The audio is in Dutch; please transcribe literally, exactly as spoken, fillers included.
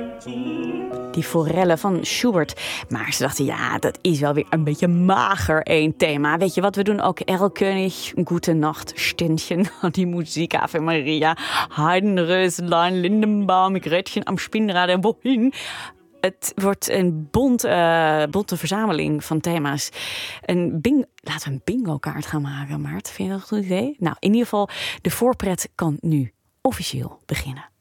Die forellen van Schubert. Maar ze dachten, ja, dat is wel weer een beetje mager één thema. Weet je wat, we doen ook Erlkönig, Gute Nacht, Ständchen, die Musik, Ave Maria, Heidenröslein, Lindenbaum, Gretchen am Spinnrad en wohin. Het wordt een bont, uh, bonte verzameling van thema's. Een bing- Laten we een bingo-kaart gaan maken, Maart. Vind je dat een goed idee? Nou, in ieder geval, de voorpret kan nu officieel beginnen.